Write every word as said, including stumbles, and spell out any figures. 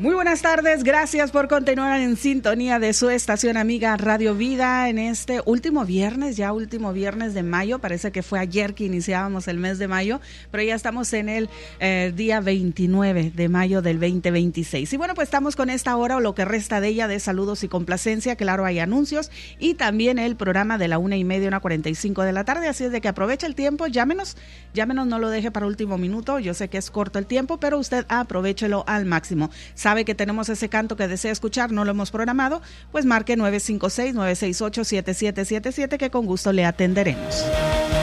Muy buenas tardes, gracias por continuar en sintonía de su estación amiga Radio Vida en este último viernes, ya último viernes de mayo. Parece que fue ayer que iniciábamos el mes de mayo, pero ya estamos en el eh, día veintinueve de mayo del veinte veintiséis. Y bueno, pues estamos con esta hora o lo que resta de ella de saludos y complacencia. Claro, hay anuncios y también el programa de la una y media, una cuarenta y cinco de la tarde. Así es de que aproveche el tiempo, llámenos, llámenos, no lo deje para último minuto. Yo sé que es corto el tiempo, pero usted aprovéchelo al máximo. Sabe que tenemos ese canto que desea escuchar, no lo hemos programado, pues marque nueve cinco seis, nueve seis ocho, siete siete siete siete que con gusto le atenderemos.